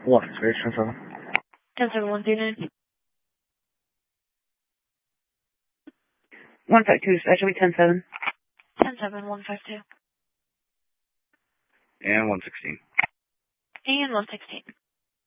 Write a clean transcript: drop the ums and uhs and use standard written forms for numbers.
What? Space 10-7. 10-7-139. 152, that should be 10-7. 10-7-152. And 116. And 116.